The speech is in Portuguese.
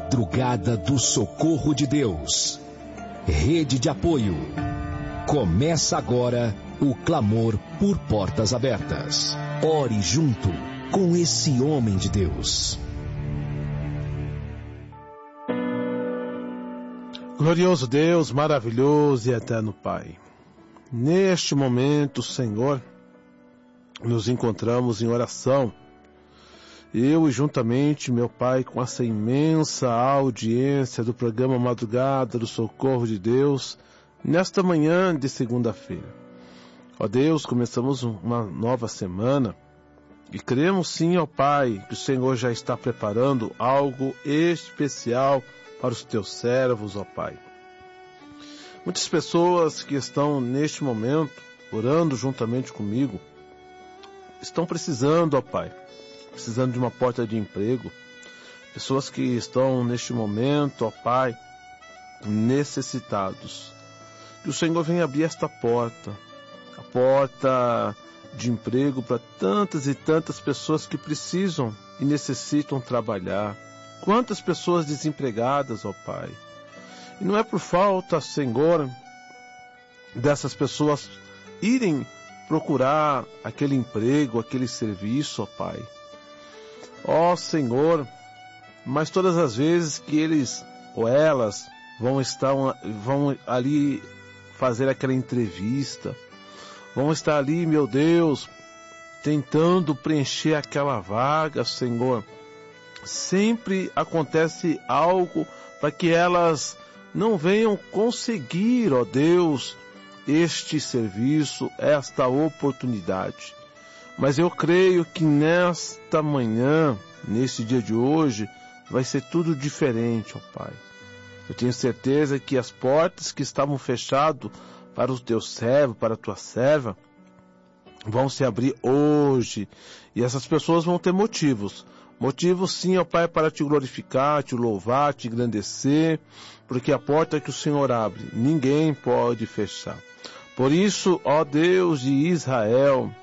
Madrugada do Socorro de Deus. Rede de apoio. Começa agora o clamor por portas abertas. Ore junto com esse homem de Deus. Glorioso Deus, maravilhoso e eterno Pai. Neste momento, Senhor, nos encontramos em oração. Eu e juntamente, meu Pai, com essa imensa audiência do programa Madrugada do Socorro de Deus, nesta manhã de segunda-feira. Ó Deus, começamos uma nova semana e cremos sim, ó Pai, que o Senhor já está preparando algo especial para os teus servos, ó Pai. Muitas pessoas que estão neste momento orando juntamente comigo estão precisando, ó Pai, precisando de uma porta de emprego. Pessoas que estão neste momento, ó Pai, necessitados. Que o Senhor venha abrir esta porta, a porta de emprego para tantas e tantas pessoas que precisam e necessitam trabalhar. Quantas pessoas desempregadas, ó Pai. E não é por falta, Senhor, dessas pessoas irem procurar aquele emprego, aquele serviço, ó Pai. Ó Senhor, mas todas as vezes que eles ou elas vão ali fazer aquela entrevista, vão estar ali, meu Deus, tentando preencher aquela vaga, Senhor, sempre acontece algo para que elas não venham conseguir, ó Deus, este serviço, esta oportunidade. Mas eu creio que nesta manhã, nesse dia de hoje, vai ser tudo diferente, ó Pai. Eu tenho certeza que as portas que estavam fechadas para o teu servo, para a tua serva, vão se abrir hoje. E essas pessoas vão ter motivos. Motivos sim, ó Pai, para te glorificar, te louvar, te engrandecer, porque a porta que o Senhor abre, ninguém pode fechar. Por isso, ó Deus de Israel,